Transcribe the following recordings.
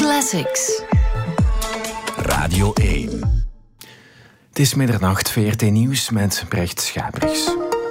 Classics. Radio 1. Het is middernacht, VRT Nieuws met Brecht Schabrichs.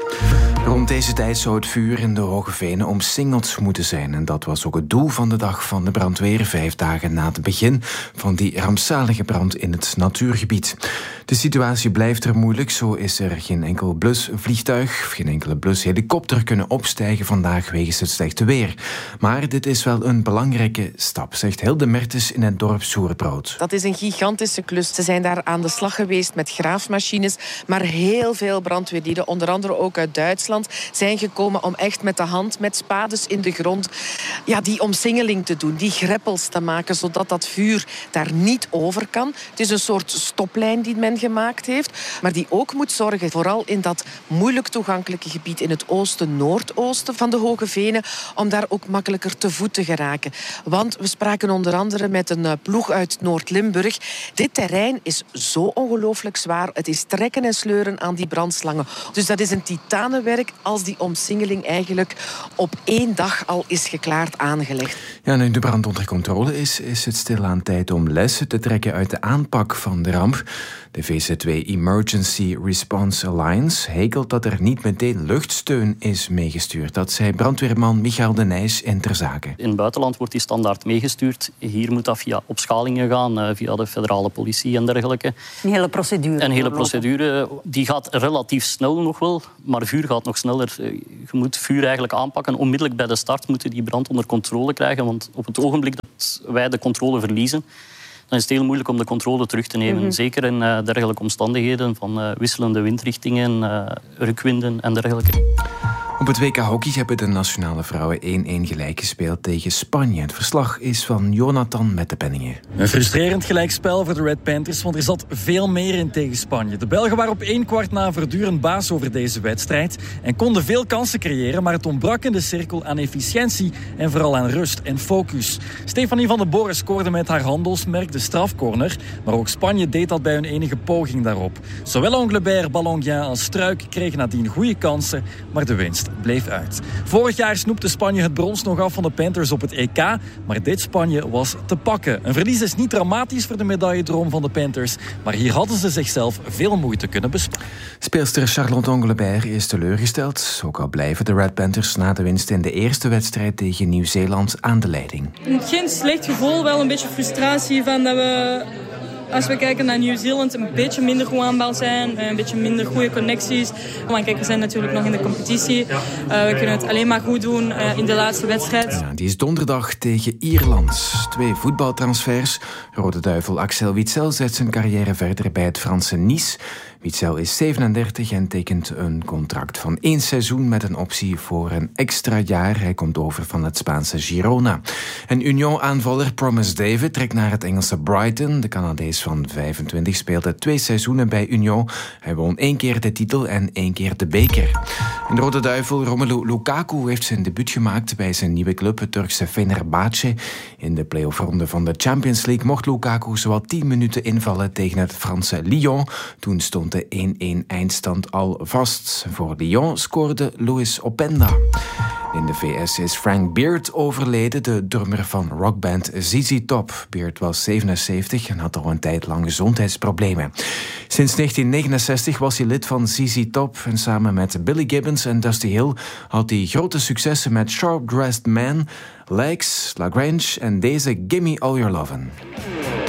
Rond deze tijd zou het vuur in de Hoge Venen omsingeld moeten zijn. En dat was ook het doel van de dag van de brandweer, 5 dagen na het begin van die rampzalige brand in het natuurgebied. De situatie blijft er moeilijk, zo is er geen enkel blusvliegtuig, geen enkele blushelikopter kunnen opstijgen vandaag wegens het slechte weer. Maar dit is wel een belangrijke stap, zegt Hilde Mertens in het dorp Soerbrood. Dat is een gigantische klus. Ze zijn daar aan de slag geweest met graafmachines, maar heel veel brandweerlieden, onder andere ook uit Duitsland, zijn gekomen om echt met de hand, met spades in de grond, die omsingeling te doen, die greppels te maken, zodat dat vuur daar niet over kan. Het is een soort stoplijn die men gemaakt heeft, maar die ook moet zorgen, vooral in dat moeilijk toegankelijke gebied in het oosten-noordoosten van de Hoge Venen, om daar ook makkelijker te voet te geraken. Want we spraken onder andere met een ploeg uit Noord-Limburg. Dit terrein is zo ongelooflijk zwaar. Het is trekken en sleuren aan die brandslangen. Dus dat is een titanenwerk als die omsingeling eigenlijk op 1 dag al is geklaard aangelegd. Ja, nu de brand onder controle is het stilaan tijd om lessen te trekken uit de aanpak van de ramp. De VZ2 Emergency Response Alliance hekelt dat er niet meteen luchtsteun is meegestuurd. Dat zei brandweerman Michael de Nijs in Ter Zake. In het buitenland wordt die standaard meegestuurd. Hier moet dat via opschalingen gaan, via de federale politie en dergelijke. Een hele procedure. Een hele procedure. Die gaat relatief snel nog wel, maar vuur gaat nog sneller. Je moet vuur eigenlijk aanpakken. Onmiddellijk bij de start moeten die brand onder controle krijgen, want op het ogenblik dat wij de controle verliezen, dan is het heel moeilijk om de controle terug te nemen. Zeker in dergelijke omstandigheden van wisselende windrichtingen, rukwinden en dergelijke. Op het WK Hockey hebben de nationale vrouwen 1-1 gelijk gespeeld tegen Spanje. Het verslag is van Jonathan met de Penningen. Een frustrerend gelijkspel voor de Red Panthers, want er zat veel meer in tegen Spanje. De Belgen waren op 1 kwart na voortdurend baas over deze wedstrijd en konden veel kansen creëren, maar het ontbrak in de cirkel aan efficiëntie en vooral aan rust en focus. Stefanie van den Boren scoorde met haar handelsmerk de strafcorner, maar ook Spanje deed dat bij hun enige poging daarop. Zowel Anglebert, Ballonguin als Struik kregen nadien goede kansen, maar de winst bleef uit. Vorig jaar snoepte Spanje het brons nog af van de Panthers op het EK, maar dit Spanje was te pakken. Een verlies is niet dramatisch voor de medailledroom van de Panthers, maar hier hadden ze zichzelf veel moeite kunnen besparen. Speelster Charlotte Anglebert is teleurgesteld. Ook al blijven de Red Panthers na de winst in de eerste wedstrijd tegen Nieuw-Zeeland aan de leiding. Geen slecht gevoel, wel een beetje frustratie van dat we, als we kijken naar Nieuw-Zeeland, een beetje minder goed aanbouw zijn, een beetje minder goede connecties. Want kijk, we zijn natuurlijk nog in de competitie. We kunnen het alleen maar goed doen in de laatste wedstrijd. Ja, die is donderdag tegen Ierland. 2 voetbaltransfers. Rode Duivel Axel Witsel zet zijn carrière verder bij het Franse Nice. Witsel is 37 en tekent een contract van 1 seizoen met een optie voor een extra jaar. Hij komt over van het Spaanse Girona. En Union-aanvaller Promise David trekt naar het Engelse Brighton. De Canadees van 25 speelde 2 seizoenen bij Union. Hij won 1 keer de titel en 1 keer de beker. En Rode Duivel Romelu Lukaku heeft zijn debuut gemaakt bij zijn nieuwe club, het Turkse Fenerbahce. In de play-offronde van de Champions League mocht Lukaku zowat 10 minuten invallen tegen het Franse Lyon. Toen stond de 1-1 eindstand al vast. Voor Lyon scoorde Luis Openda. In de VS is Frank Beard overleden, de drummer van rockband ZZ Top. Beard was 77 en had al een tijd lang gezondheidsproblemen. Sinds 1969 was hij lid van ZZ Top en samen met Billy Gibbons en Dusty Hill had hij grote successen met Sharp Dressed Man, Legs, La Grange en deze Gimme All Your Lovin'.